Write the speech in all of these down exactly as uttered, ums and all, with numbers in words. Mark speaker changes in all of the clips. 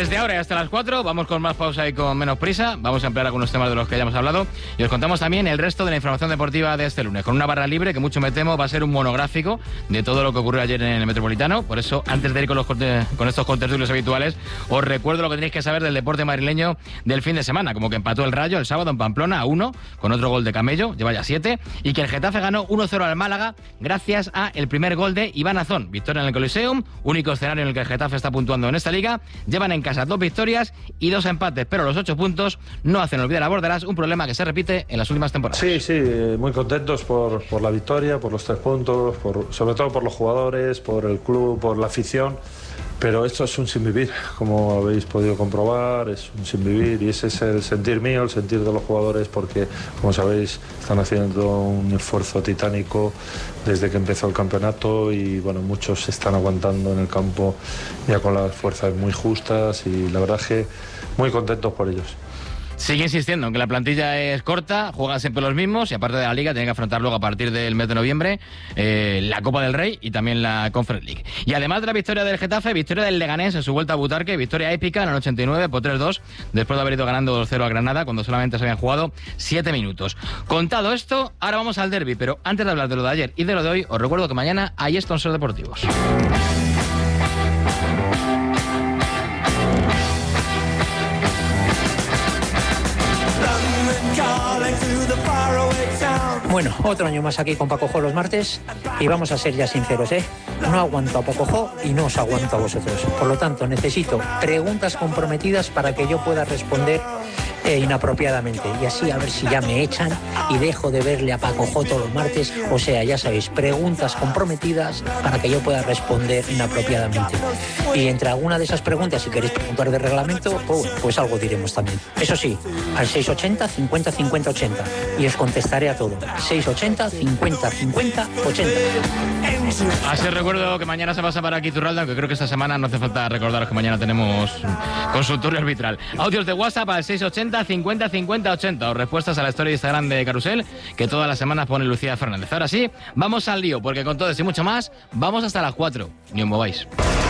Speaker 1: Desde ahora y hasta las cuatro vamos con más pausa y con menos prisa. Vamos a ampliar algunos temas de los que ya hemos hablado y os contamos también el resto de la información deportiva de este lunes, con una barra libre que mucho me temo va a ser un monográfico de todo lo que ocurrió ayer en el Metropolitano. Por eso, antes de ir con, los, con estos contertulios habituales, os recuerdo lo que tenéis que saber del deporte madrileño del fin de semana, como que empató el Rayo el sábado en Pamplona a uno, con otro gol de Camello, lleva ya siete, y que el Getafe ganó uno cero al Málaga gracias a el primer gol de Iván Azón. Victoria en el Coliseum, único escenario en el que el Getafe está puntuando en esta liga. Llevan en casa dos victorias y dos empates, pero los ocho puntos no hacen olvidar a Borderas, un problema que se repite en las últimas temporadas.
Speaker 2: Sí, sí, muy contentos por, por la victoria, por los tres puntos, por, sobre todo por los jugadores, por el club, por la afición. Pero esto es un sinvivir, como habéis podido comprobar, es un sinvivir y ese es el sentir mío, el sentir de los jugadores, porque, como sabéis, están haciendo un esfuerzo titánico desde que empezó el campeonato y, bueno, muchos se están aguantando en el campo ya con las fuerzas muy justas y la verdad es que muy contentos por ellos.
Speaker 1: Sigue insistiendo en que la plantilla es corta, juegan siempre los mismos y aparte de la Liga tienen que afrontar luego a partir del mes de noviembre eh, la Copa del Rey y también la Conference League. Y además de la victoria del Getafe, victoria del Leganés en su vuelta a Butarque, victoria épica en el ochenta y nueve por tres dos, después de haber ido ganando dos cero a Granada cuando solamente se habían jugado siete minutos. Contado esto, ahora vamos al derbi, pero antes de hablar de lo de ayer y de lo de hoy, os recuerdo que mañana hay sponsors deportivos.
Speaker 3: Bueno, otro año más aquí con Paco Jo los martes y vamos a ser ya sinceros, ¿eh? No aguanto a Paco Jo y no os aguanto a vosotros. Por lo tanto, necesito preguntas comprometidas para que yo pueda responder eh, inapropiadamente y así a ver si ya me echan y dejo de verle a Paco Jo todos los martes. O sea, ya sabéis, preguntas comprometidas para que yo pueda responder inapropiadamente. Y entre alguna de esas preguntas, si queréis preguntar de reglamento, pues, pues algo diremos también. Eso sí, al seis ochenta, cincuenta, cincuenta, ochenta y os contestaré a todo. seis ochenta, cincuenta, cincuenta, ochenta.
Speaker 1: Así recuerdo que mañana se pasa para aquí Zurralda, aunque creo que esta semana no hace falta recordaros que mañana tenemos consultorio arbitral. Audios de WhatsApp al seis ochenta, cincuenta, cincuenta, ochenta o respuestas a la historia de Instagram de Carrusel que todas las semanas pone Lucía Fernández. Ahora sí, vamos al lío, porque con todo esto y mucho más, vamos hasta las cuatro. Ni os mováis.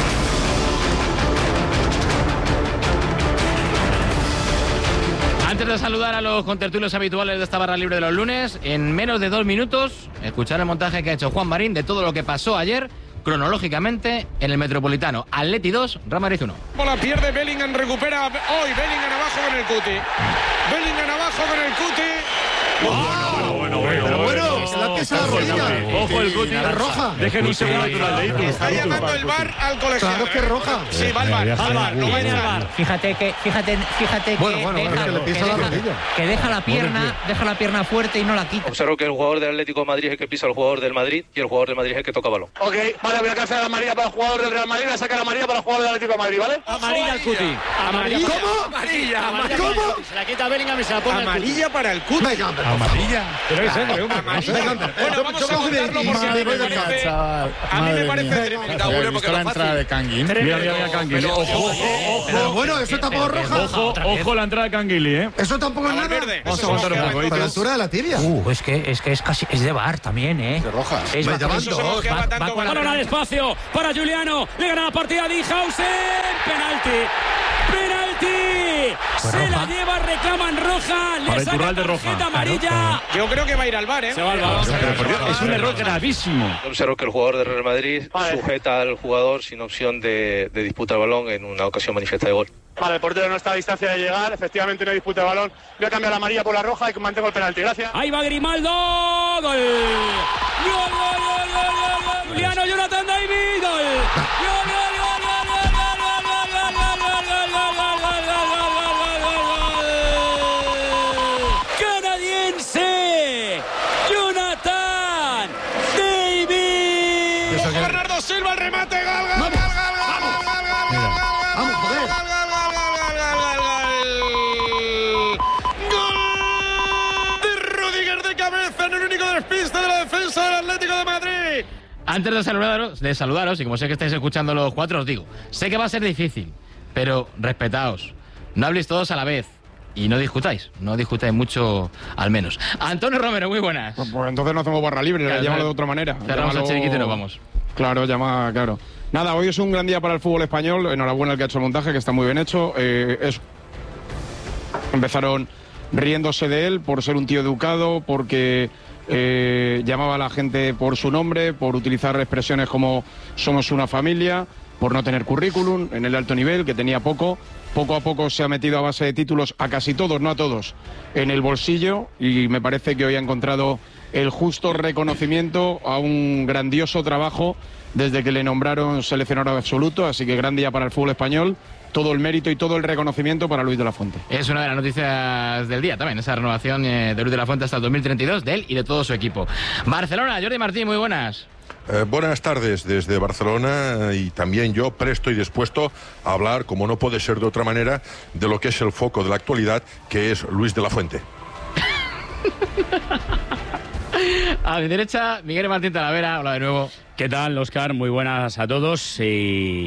Speaker 1: Antes de saludar a los contertulios habituales de esta barra libre de los lunes, en menos de dos minutos, escuchar el montaje que ha hecho Juan Marín de todo lo que pasó ayer, cronológicamente, en el Metropolitano. Atleti dos, Real Madrid uno.
Speaker 4: La pierde Bellingham, recupera hoy Bellingham abajo con el Cuti. Bellingham abajo con el Cuti.
Speaker 5: Bueno, bueno, bueno, bueno, bueno.
Speaker 6: Se la pisa la rodilla.
Speaker 5: Ojo el Cuti.
Speaker 6: La roja.
Speaker 5: Dejen un segundo natural de
Speaker 4: Está llamando el V A R al colegiado.
Speaker 6: Claro que es roja.
Speaker 4: Sí, va al V A R. Va al V A R. Lo va a echar.
Speaker 3: Fíjate que, fíjate, fíjate
Speaker 6: Bueno,
Speaker 3: que,
Speaker 6: bueno,
Speaker 3: deja,
Speaker 6: es que le
Speaker 3: que,
Speaker 6: pisa la
Speaker 3: deja,
Speaker 6: rodilla.
Speaker 3: que deja la pierna, deja la pierna fuerte y no la quita.
Speaker 7: Observo que el jugador del Atlético de Madrid es el que pisa al jugador del Madrid y el jugador del Madrid es el que toca balón.
Speaker 8: Ok, vale, voy a cancelar la amarilla para el jugador del Real Madrid, voy a sacar la amarilla para el jugador del Atlético de Madrid, ¿vale?
Speaker 4: Amarilla al Cuti.
Speaker 6: ¿Amarilla? ¿Cómo?
Speaker 4: Amarilla. Amarilla.
Speaker 6: ¿Cómo?
Speaker 4: Se la quita Bellingham y se la pone amarilla para el Cuti.
Speaker 6: Venga, hombre.
Speaker 5: Amarilla. Pero es hombre, hombre.
Speaker 4: Bueno, vamos a contarlo porque a mí me parece, a mí me parece tremendo.
Speaker 5: ¿Visto la entrada de Canguil? Mira, mira, mira Canguil. Ojo, ojo,
Speaker 6: Pero
Speaker 5: ojo.
Speaker 6: bueno, eso tampoco es roja.
Speaker 5: Ojo, ojo la entrada de Canguili, ¿eh?
Speaker 6: Eso tampoco es nada.
Speaker 5: Vamos a aguantar un poco.
Speaker 6: A la altura de la tibia.
Speaker 3: Uh, es que es que es casi es de V A R también, ¿eh?
Speaker 6: De roja.
Speaker 3: Es
Speaker 6: Me
Speaker 3: va-
Speaker 6: llaman
Speaker 3: es-
Speaker 6: dos.
Speaker 3: va- va con la-
Speaker 9: Balón despacio para Juliano. Le gana la partida a Dijhausen. Penalti. Penalti. Se la lleva, reclaman roja.
Speaker 5: Para
Speaker 9: Le
Speaker 5: el
Speaker 9: saca
Speaker 5: Turral de roja.
Speaker 9: tarjeta amarilla.
Speaker 4: Yo creo que va a ir al V A R, ¿eh?
Speaker 9: Se va al V A R.
Speaker 5: Pero por Dios, es un error gravísimo.
Speaker 7: Observo que el jugador del Real Madrid
Speaker 8: Vale.
Speaker 7: sujeta al jugador sin opción de, de disputa el balón en una ocasión manifiesta de gol.
Speaker 8: Vale, el portero no está a distancia de llegar, efectivamente no hay disputa de balón. Voy a cambiar la amarilla por la roja y mantengo el penalti, gracias.
Speaker 9: Ahí va Grimaldo. Gol. Gol, gol, gol, gol, gol, gol. Juliano, Jonathan David. Gol. Gol, gol, gol, gol, gol, gol, gol, gol, gol, gol, gol, gol, gol, gol, gol, gol, gol, gol. Canadiense. Jonathan David.
Speaker 4: Ojo, Bernardo Silva, el remate. Gol, gol, gol, gol, gol, gol, gol, gol, gol, gol,
Speaker 6: Vamos, joder.
Speaker 4: gol, gol, gol, gol, gol, gol, gol de Rudiger de cabeza en el único despiste de la defensa del Atlético de Madrid.
Speaker 1: Antes de saludaros, de saludaros, y como sé que estáis escuchando los cuatro, os digo, sé que va a ser difícil, pero respetaos, no habléis todos a la vez y no discutáis, no discutáis mucho al menos. Antonio Romero, muy buenas.
Speaker 4: Pues entonces no hacemos barra libre,
Speaker 1: Claro,
Speaker 4: llámalo
Speaker 1: claro.
Speaker 4: de otra manera.
Speaker 1: Cerramos el
Speaker 4: Llámalo-
Speaker 1: chiringuito y nos vamos.
Speaker 10: Claro, llamada, claro. Nada, hoy es un gran día para el fútbol español. Enhorabuena al que ha hecho el montaje, que está muy bien hecho. Eh, es... Empezaron riéndose de él por ser un tío educado, porque eh, llamaba a la gente por su nombre, por utilizar expresiones como somos una familia, por no tener currículum en el alto nivel, que tenía poco. Poco a poco se ha metido a base de títulos a casi todos, no a todos, en el bolsillo, y me parece que hoy ha encontrado el justo reconocimiento a un grandioso trabajo desde que le nombraron seleccionador absoluto, así que gran día para el fútbol español. Todo el mérito y todo el reconocimiento para Luis de la Fuente.
Speaker 1: Es una de las noticias del día también, esa renovación de Luis de la Fuente hasta el dos mil treinta y dos, de él y de todo su equipo. Barcelona, Jordi Martín, muy buenas.
Speaker 11: Eh, buenas tardes desde Barcelona, y también yo presto y dispuesto a hablar, como no puede ser de otra manera, de lo que es el foco de la actualidad, que es Luis de la Fuente.
Speaker 1: A mi derecha, Miguel Martín Talavera, hola de nuevo.
Speaker 5: ¿Qué tal, Óscar? Muy buenas a todos y,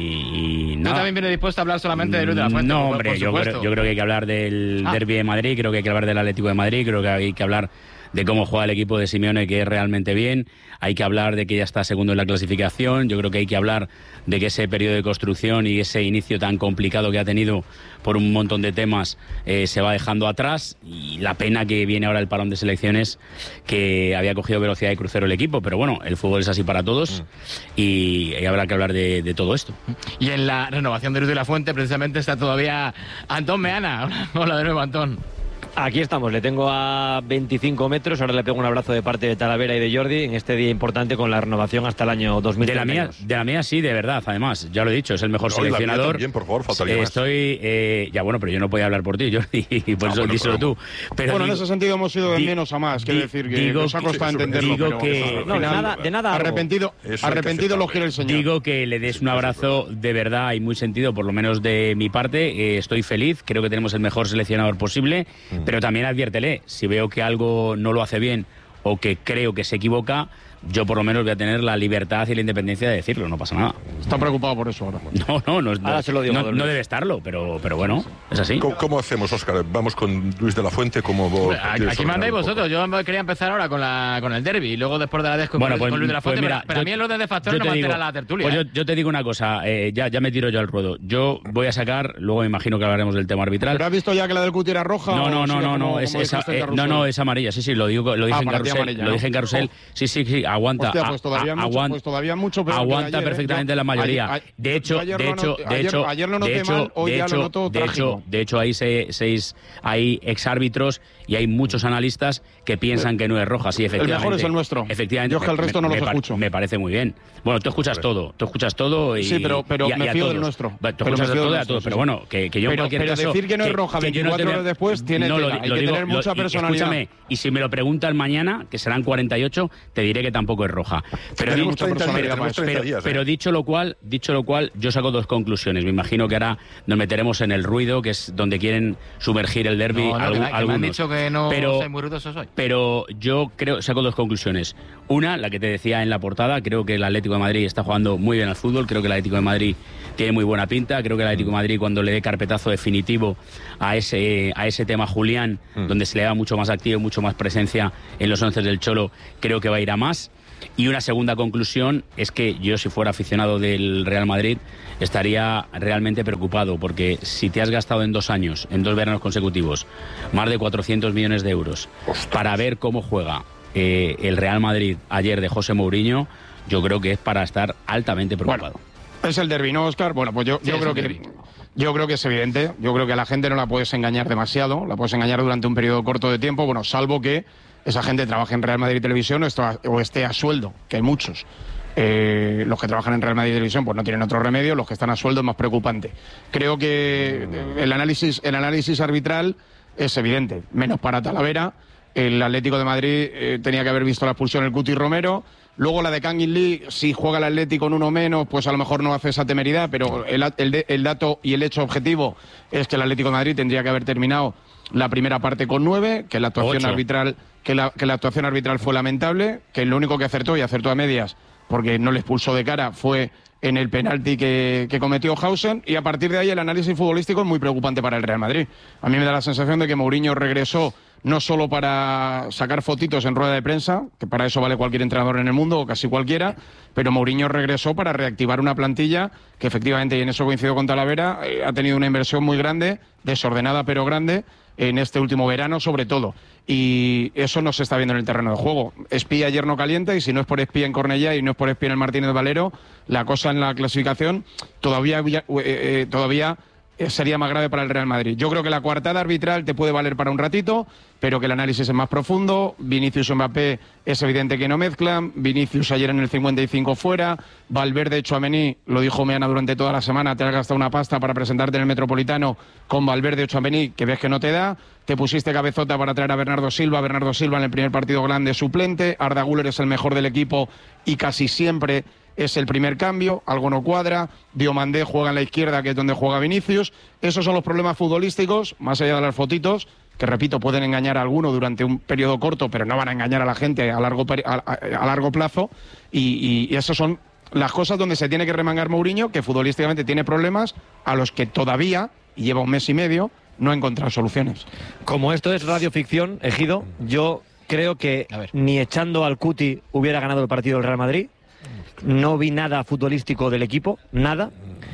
Speaker 5: y
Speaker 1: ¿Tú
Speaker 5: nada.
Speaker 1: también vienes dispuesto a hablar solamente de Luis de la Fuente?
Speaker 5: No,
Speaker 1: por,
Speaker 5: hombre,
Speaker 1: por
Speaker 5: yo creo, yo creo que hay que hablar del
Speaker 1: Ah.
Speaker 5: derbi de Madrid, creo que hay que hablar del Atlético de Madrid, creo que hay que hablar de cómo juega el equipo de Simeone, que es realmente bien. Hay que hablar de que ya está segundo en la clasificación. Yo creo que hay que hablar de que ese periodo de construcción y ese inicio tan complicado que ha tenido por un montón de temas eh, se va dejando atrás. Y la pena que viene ahora el parón de selecciones, que había cogido velocidad de crucero el equipo. Pero bueno, el fútbol es así para todos y, y habrá que hablar de, de todo esto.
Speaker 1: Y en la renovación de Luis de la Fuente precisamente está todavía Antón Meana. Hola de nuevo, Antón.
Speaker 12: Aquí estamos, le tengo a veinticinco metros, ahora le pego un abrazo de parte de Talavera y de Jordi en este día importante con la renovación hasta el año dos mil treinta y dos.
Speaker 5: De la mía, de la mía sí, de verdad, además, ya lo he dicho, es el mejor
Speaker 11: No, y la mía
Speaker 5: seleccionador.
Speaker 11: también, por favor, faltaría más.
Speaker 5: Estoy, eh, ya bueno, pero yo no podía hablar por ti, Jordi, y por
Speaker 11: No,
Speaker 5: eso
Speaker 11: bueno,
Speaker 5: díselo
Speaker 11: pero-
Speaker 5: tú. Pero
Speaker 10: bueno,
Speaker 5: digo-
Speaker 10: en ese sentido hemos ido de
Speaker 5: di-
Speaker 10: menos a más, quiero
Speaker 5: di-
Speaker 10: decir que
Speaker 5: digo
Speaker 10: nos ha costado
Speaker 11: que-
Speaker 10: entenderlo.
Speaker 5: digo
Speaker 10: pero
Speaker 5: que-
Speaker 10: al
Speaker 12: No, de
Speaker 10: final,
Speaker 12: nada, de nada. algo.
Speaker 10: arrepentido,
Speaker 11: Eso hay que
Speaker 10: arrepentido lo
Speaker 11: aceptarlo.
Speaker 10: quiere el señor.
Speaker 5: Digo que le des un abrazo de verdad y muy sentido, por lo menos de mi parte. Eh, estoy feliz, creo que tenemos el mejor seleccionador posible,
Speaker 11: Mm.
Speaker 5: pero también adviértele, si veo que algo no lo hace bien o que creo que se equivoca, yo por lo menos voy a tener la libertad y la independencia de decirlo, no pasa nada.
Speaker 10: Está preocupado por eso ahora.
Speaker 5: No, no, no,
Speaker 12: Ahora
Speaker 5: no,
Speaker 12: se lo digo a
Speaker 5: no,
Speaker 12: don
Speaker 5: no
Speaker 12: Luis.
Speaker 5: debe estarlo, pero, pero bueno, es así.
Speaker 11: ¿Cómo, cómo hacemos, Óscar? Vamos con Luis de la Fuente, como vos.
Speaker 1: Hombre, aquí aquí mandáis vosotros. Yo quería empezar ahora con la con el derbi y luego después de la desco
Speaker 5: Bueno,
Speaker 1: con,
Speaker 5: pues-
Speaker 1: con Luis de la
Speaker 5: pues
Speaker 1: Fuente.
Speaker 5: mira,
Speaker 1: pero pero
Speaker 5: yo-
Speaker 1: a mí el orden de factores
Speaker 5: yo
Speaker 1: no
Speaker 5: te
Speaker 1: me altera
Speaker 5: digo-
Speaker 1: la tertulia.
Speaker 5: Pues
Speaker 1: ¿eh?
Speaker 5: yo, yo te digo una cosa, eh, ya, ya me tiro yo al ruedo. Yo voy a sacar, luego me imagino que hablaremos del tema arbitral.
Speaker 10: ¿Pero has visto ya que la del Cuti era roja?
Speaker 5: No,
Speaker 10: o
Speaker 5: no, no,
Speaker 10: sigue
Speaker 5: no,
Speaker 10: como-
Speaker 5: no, es,
Speaker 10: como
Speaker 5: esa-
Speaker 10: dijiste en
Speaker 5: eh, no,
Speaker 10: Carrusel?
Speaker 5: no, es amarilla, sí, sí, lo digo, lo dije
Speaker 10: Ah,
Speaker 5: en
Speaker 10: para ti
Speaker 5: carrusel,
Speaker 10: amarilla,
Speaker 5: lo
Speaker 10: ¿no?
Speaker 5: dije en carrusel, sí, sí, sí, aguanta,
Speaker 10: Hostia,
Speaker 5: a-
Speaker 10: pues todavía
Speaker 5: a-
Speaker 10: mucho,
Speaker 5: aguanta,
Speaker 10: pues todavía mucho peor que
Speaker 5: aguanta
Speaker 10: ayer, ¿eh?
Speaker 5: perfectamente
Speaker 10: Yo-
Speaker 5: la mayoría.
Speaker 10: ayer-
Speaker 5: de
Speaker 10: yo
Speaker 5: hecho,
Speaker 10: ayer
Speaker 5: de
Speaker 10: lo
Speaker 5: hecho,
Speaker 10: noté-
Speaker 5: de
Speaker 10: ayer-
Speaker 5: hecho,
Speaker 10: ayer lo
Speaker 5: de
Speaker 10: noté
Speaker 5: hecho,
Speaker 10: mal, hoy
Speaker 5: de
Speaker 10: ya lo
Speaker 5: hecho,
Speaker 10: noto
Speaker 5: de hecho,
Speaker 10: trágico.
Speaker 5: de hecho hay se- seis, hay exárbitros y hay muchos analistas que piensan que no es roja, sí, efectivamente.
Speaker 10: mejor es el nuestro.
Speaker 5: Efectivamente.
Speaker 10: Yo es que el
Speaker 5: me-
Speaker 10: resto no
Speaker 5: me-
Speaker 10: los
Speaker 5: me par-
Speaker 10: escucho.
Speaker 5: Me parece muy bien. Bueno, tú escuchas todo, tú escuchas todo y
Speaker 10: Sí, pero- pero
Speaker 5: y a-
Speaker 10: me
Speaker 5: y a
Speaker 10: fío del
Speaker 5: todos.
Speaker 10: nuestro.
Speaker 5: Tú
Speaker 10: Pero me
Speaker 5: escuchas
Speaker 10: fío del
Speaker 5: todo y a
Speaker 10: nuestro,
Speaker 5: todos,
Speaker 10: sí,
Speaker 5: pero
Speaker 10: sí.
Speaker 5: bueno, que, que yo en
Speaker 10: Pero-
Speaker 5: cualquier
Speaker 10: pero
Speaker 5: caso...
Speaker 10: decir que no es roja
Speaker 5: yo
Speaker 10: veinticuatro
Speaker 5: tenía-
Speaker 10: horas después tiene
Speaker 5: no, lo,
Speaker 10: tela,
Speaker 5: di-
Speaker 10: hay
Speaker 5: lo
Speaker 10: que
Speaker 5: digo-
Speaker 10: tener
Speaker 5: lo-
Speaker 10: mucha
Speaker 5: y-
Speaker 10: personalidad.
Speaker 5: Escúchame, y si me lo preguntan mañana, que serán cuarenta y ocho, te diré que tampoco es roja. Pero,
Speaker 11: Tenemos
Speaker 5: dicho-
Speaker 11: treinta días,
Speaker 5: pero-
Speaker 11: tenemos treinta
Speaker 5: pero-
Speaker 11: días, ¿eh?
Speaker 5: pero dicho lo cual, dicho lo cual, yo saco dos conclusiones. Me imagino que ahora nos meteremos en el ruido, que es donde quieren sumergir el derbi
Speaker 1: No, no, que me- que me han
Speaker 5: algunos.
Speaker 1: dicho que no
Speaker 5: pero,
Speaker 1: soy muy ruidoso soy.
Speaker 5: pero yo creo, saco dos conclusiones. Una, la que te decía en la portada, creo que el Atlético de Madrid está jugando muy bien al fútbol, creo que el Atlético de Madrid tiene muy buena pinta, creo que el Atlético de Madrid cuando le dé carpetazo definitivo a ese, a ese tema Julián,
Speaker 11: Mm.
Speaker 5: donde se le da mucho más activo, mucho más presencia en los once del Cholo, creo que va a ir a más. Y una segunda conclusión es que yo, si fuera aficionado del Real Madrid, estaría realmente preocupado, porque si te has gastado en dos años, en dos veranos consecutivos, más de cuatrocientos millones de euros para ver cómo juega eh, el Real Madrid ayer de José Mourinho, yo creo que es para estar altamente preocupado.
Speaker 10: Es el derbi, ¿no, Óscar? Bueno, pues yo,
Speaker 5: Sí,
Speaker 10: yo
Speaker 5: es
Speaker 10: creo
Speaker 5: un
Speaker 10: que
Speaker 5: derbi.
Speaker 10: yo creo que es evidente. Yo creo que a la gente no la puedes engañar demasiado, la puedes engañar durante un periodo corto de tiempo, bueno, salvo que esa gente trabaje en Real Madrid Televisión o, esto- o esté a sueldo, que hay muchos. Eh, los que trabajan en Real Madrid Televisión pues no tienen otro remedio, los que están a sueldo es más preocupante. Creo que eh, el análisis, el análisis arbitral es evidente, menos para Talavera. El Atlético de Madrid eh, tenía que haber visto la expulsión del Cuti Romero. Luego la de Kangin Lee, si juega el Atlético en uno menos, pues a lo mejor no hace esa temeridad, pero el, el de- el dato y el hecho objetivo es que el Atlético de Madrid tendría que haber terminado la primera parte con nueve, que la actuación
Speaker 5: Ocho.
Speaker 10: arbitral, que la, que la actuación arbitral fue lamentable, que lo único que acertó y acertó a medias, porque no le expulsó de cara, fue en el penalti que, que cometió Hausen, y a partir de ahí el análisis futbolístico es muy preocupante para el Real Madrid. A mí me da la sensación de que Mourinho regresó no solo para sacar fotitos en rueda de prensa, que para eso vale cualquier entrenador en el mundo, o casi cualquiera, pero Mourinho regresó para reactivar una plantilla que efectivamente, y en eso coincido con Talavera, eh, ha tenido una inversión muy grande, desordenada pero grande, en este último verano sobre todo. Y eso no se está viendo en el terreno de juego. Espía ayer no calienta, y si no es por Espía en Cornellá y no es por Espía en el Martínez Valero, la cosa en la clasificación todavía, eh, eh, todavía sería más grave para el Real Madrid. Yo creo que la coartada arbitral te puede valer para un ratito, pero que el análisis es más profundo. Vinicius y Mbappé es evidente que no mezclan. Vinicius ayer en el cincuenta y cinco fuera. Valverde, Tchouaméni, lo dijo Meana durante toda la semana, te has gastado una pasta para presentarte en el Metropolitano con Valverde o Tchouaméni, que ves que no te da. Te pusiste cabezota para traer a Bernardo Silva. Bernardo Silva en el primer partido grande suplente. Arda Güler es el mejor del equipo y casi siempre es el primer cambio, algo no cuadra. Diomandé juega en la izquierda, que es donde juega Vinicius. Esos son los problemas futbolísticos, más allá de las fotitos, que repito, pueden engañar a alguno durante un periodo corto, pero no van a engañar a la gente a largo, a, a, a largo plazo. Y, y, y esas son las cosas donde se tiene que remangar Mourinho, que futbolísticamente tiene problemas a los que todavía, y lleva un mes y medio, no ha encontrado soluciones.
Speaker 12: Como esto es radioficción, Ejido, yo creo que ni echando al Cuti hubiera ganado el partido del Real Madrid. No vi nada futbolístico del equipo, nada.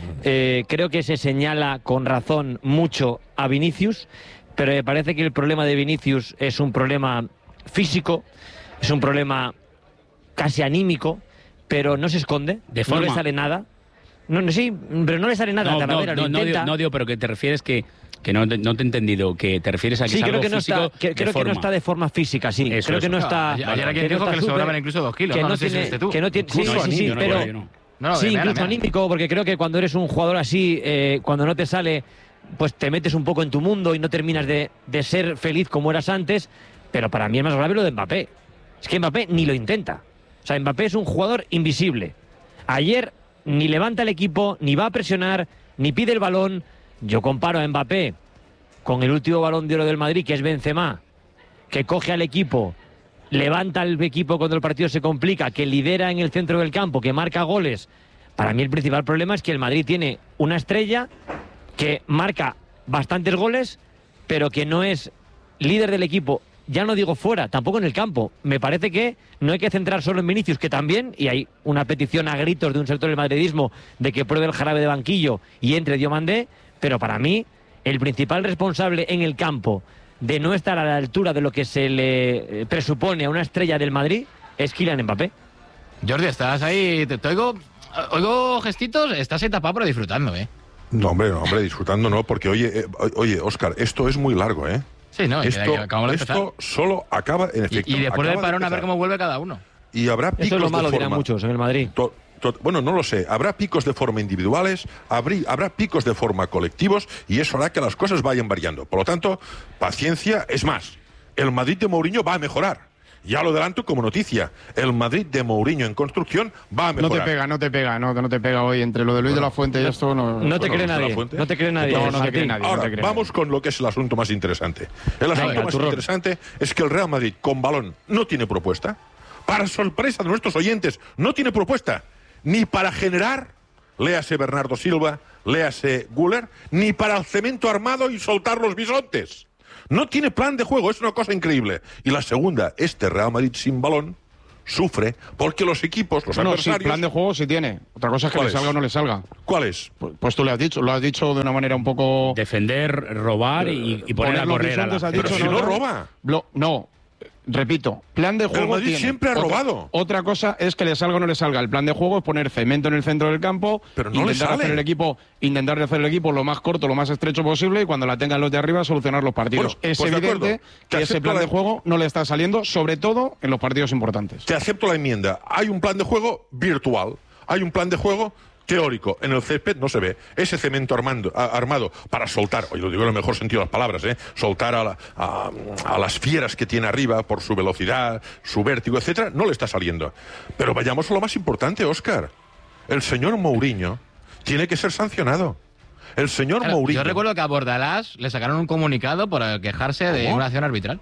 Speaker 12: Eh, creo que se señala con razón mucho a Vinicius, pero me parece que el problema de Vinicius es un problema físico, es un problema casi anímico, pero no se esconde,
Speaker 5: de
Speaker 12: no
Speaker 5: forma.
Speaker 12: le sale nada. No, no, sí, pero no le sale nada.
Speaker 5: No,
Speaker 12: Talavera,
Speaker 5: no,
Speaker 12: lo
Speaker 5: no,
Speaker 12: intenta.
Speaker 5: no, digo, no digo, pero que te refieres que que no, te- no te he entendido, que te refieres a que
Speaker 12: Sí,
Speaker 5: es
Speaker 12: creo
Speaker 5: algo
Speaker 12: que no
Speaker 5: físico
Speaker 12: está, que,
Speaker 5: de
Speaker 12: creo que
Speaker 5: forma.
Speaker 12: no está de forma física, sí.
Speaker 5: Eso,
Speaker 12: creo
Speaker 5: eso.
Speaker 12: que no está.
Speaker 1: Ayer alguien
Speaker 12: que no
Speaker 1: dijo
Speaker 12: está
Speaker 1: que le
Speaker 12: súper-
Speaker 1: sobraban incluso dos kilos,
Speaker 12: que
Speaker 1: no,
Speaker 12: no
Speaker 1: no sé si
Speaker 12: tiene,
Speaker 1: fuiste tú.
Speaker 12: que no tiene, sí,
Speaker 1: Incluso
Speaker 12: sí, sí,
Speaker 1: anímico,
Speaker 12: pero
Speaker 1: no, yo no. No, no,
Speaker 12: sí,
Speaker 1: que me da,
Speaker 12: incluso
Speaker 1: me da.
Speaker 12: anímico, porque creo que cuando eres un jugador así, eh, cuando no te sale, pues te metes un poco en tu mundo y no terminas de, de ser feliz como eras antes. Pero para mí es más grave lo de Mbappé. Es que Mbappé ni lo intenta. O sea, Mbappé es un jugador invisible. Ayer ni levanta el equipo, ni va a presionar, ni pide el balón. Yo comparo a Mbappé con el último Balón de Oro del Madrid, que es Benzema, que coge al equipo, levanta al equipo cuando el partido se complica, que lidera en el centro del campo, que marca goles. Para mí el principal problema es que el Madrid tiene una estrella que marca bastantes goles, pero que no es líder del equipo. Ya no digo fuera, tampoco en el campo. Me parece que no hay que centrar solo en Vinicius, que también, y hay una petición a gritos de un sector del madridismo de que pruebe el jarabe de banquillo y entre Diomandé, pero para mí el principal responsable en el campo de no estar a la altura de lo que se le eh, presupone a una estrella del Madrid es Kylian Mbappé.
Speaker 1: Jordi, estás ahí, te, te oigo, oigo gestitos, estás ahí tapado pero disfrutando, ¿eh?
Speaker 11: No, hombre, no, hombre, disfrutando no, porque oye, eh, oye, Óscar, esto es muy largo, ¿eh?
Speaker 1: Sí, no,
Speaker 11: esto,
Speaker 1: que- que acabamos de empezar.
Speaker 11: esto solo acaba, en efecto.
Speaker 1: Y, y después del
Speaker 11: acaba de
Speaker 1: parón a ver
Speaker 11: empezar.
Speaker 1: cómo vuelve cada uno.
Speaker 11: Y habrá picos
Speaker 12: Eso es lo malo,
Speaker 11: de
Speaker 12: dirán
Speaker 11: forma.
Speaker 12: muchos en el Madrid.
Speaker 11: To- to- bueno, no lo sé. Habrá picos de forma individuales, habrí- habrá picos de forma colectivos, y eso hará que las cosas vayan variando. Por lo tanto, paciencia. Es más, el Madrid de Mourinho va a mejorar. Ya lo adelanto como noticia. El Madrid de Mourinho en construcción va a
Speaker 10: No
Speaker 11: mejorar.
Speaker 10: te pega, no te pega, no, no te pega hoy. Entre lo de Luis de la Fuente y esto no...
Speaker 12: No te
Speaker 11: Bueno,
Speaker 12: cree
Speaker 11: Luis de la
Speaker 12: nadie,
Speaker 11: Fuente.
Speaker 12: no te cree nadie.
Speaker 10: No, no te
Speaker 12: Martín.
Speaker 10: cree nadie.
Speaker 11: Ahora,
Speaker 10: no te creo.
Speaker 11: vamos con lo que es el asunto más interesante. El asunto
Speaker 12: Venga,
Speaker 11: más
Speaker 12: turrón.
Speaker 11: interesante es que el Real Madrid con balón no tiene propuesta. Para sorpresa de nuestros oyentes, no tiene propuesta. Ni para generar, léase Bernardo Silva, léase Güler, ni para el cemento armado y soltar los bisontes. No tiene plan de juego, es una cosa increíble. Y la segunda, este Real Madrid sin balón sufre porque los equipos, los
Speaker 10: Bueno, sí,
Speaker 11: adversarios...
Speaker 10: plan de juego sí tiene. Otra cosa es que
Speaker 11: ¿Cuál
Speaker 10: le
Speaker 11: es?
Speaker 10: salga o no le salga.
Speaker 11: ¿Cuál es?
Speaker 10: Pues, pues tú le has dicho, lo has dicho de una manera un poco...
Speaker 5: Defender, robar y, y poner a
Speaker 10: los
Speaker 5: correr a la...
Speaker 10: bisontes, has
Speaker 11: Pero
Speaker 10: dicho,
Speaker 11: si no roba.
Speaker 10: Lo- no, repito, plan de juego
Speaker 11: Madrid
Speaker 10: tiene.
Speaker 11: siempre ha
Speaker 10: Otra-
Speaker 11: robado.
Speaker 10: Otra cosa es que le salga o no le salga. El plan de juego es poner cemento en el centro del campo,
Speaker 11: Pero no le
Speaker 10: intentar
Speaker 11: sale.
Speaker 10: hacer el equipo, intentar hacer el equipo lo más corto, lo más estrecho posible, y cuando la tengan los de arriba solucionar los partidos.
Speaker 11: Bueno,
Speaker 10: es
Speaker 11: pues de
Speaker 10: evidente
Speaker 11: acuerdo. Te
Speaker 10: que ese
Speaker 11: acepto
Speaker 10: plan
Speaker 11: la-
Speaker 10: de juego no le está saliendo, sobre todo en los partidos importantes.
Speaker 11: Te acepto la enmienda. Hay un plan de juego virtual. Hay un plan de juego teórico. En el césped no se ve. Ese cemento armando, a- armado para soltar, hoy lo digo en el mejor sentido de las palabras, ¿eh? soltar a, la- a- a las fieras que tiene arriba por su velocidad, su vértigo, etcétera, no le está saliendo. Pero vayamos a lo más importante, Óscar. El señor Mourinho tiene que ser sancionado. El señor
Speaker 1: Claro,
Speaker 11: Mourinho...
Speaker 1: yo recuerdo que a Bordalás le sacaron un comunicado por quejarse de
Speaker 11: ¿Cómo?
Speaker 1: una acción arbitral.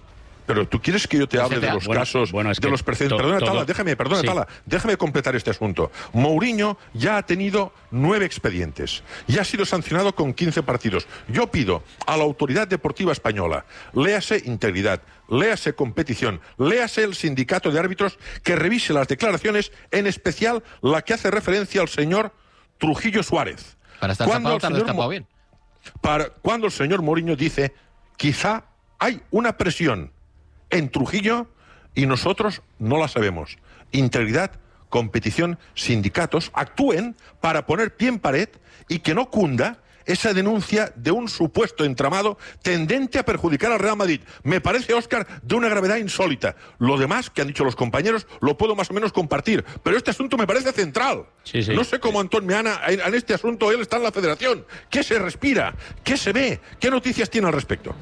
Speaker 11: Pero tú quieres que yo te hable
Speaker 1: C T A,
Speaker 11: de los
Speaker 1: bueno,
Speaker 11: casos,
Speaker 5: bueno, es
Speaker 11: de
Speaker 5: que
Speaker 11: los precedentes.
Speaker 5: to-
Speaker 11: Perdona,
Speaker 5: todo-
Speaker 11: Tala, déjame, perdona,
Speaker 5: sí.
Speaker 11: Tala, déjame completar este asunto. Mourinho ya ha tenido nueve expedientes y ha sido sancionado con quince partidos. Yo pido a la Autoridad Deportiva Española, léase integridad, léase competición, léase el sindicato de árbitros, que revise las declaraciones, en especial la que hace referencia al señor Trujillo Suárez.
Speaker 1: Para estar
Speaker 11: Cuando
Speaker 1: tapado,
Speaker 11: el
Speaker 1: te lo
Speaker 11: señor
Speaker 1: destapado
Speaker 11: Mo-
Speaker 1: bien.
Speaker 11: Para, cuando el señor Mourinho dice, quizá hay una presión en Trujillo y nosotros no la sabemos. Integridad, competición, sindicatos actúen para poner pie en pared y que no cunda esa denuncia de un supuesto entramado tendente a perjudicar al Real Madrid. Me parece, Óscar, de una gravedad insólita. Lo demás que han dicho los compañeros lo puedo más o menos compartir, pero este asunto me parece central.
Speaker 5: Sí, sí.
Speaker 11: No sé cómo Antón Meana, en, en este asunto, él está en la federación. ¿Qué se respira? ¿Qué se ve? ¿Qué noticias tiene al respecto?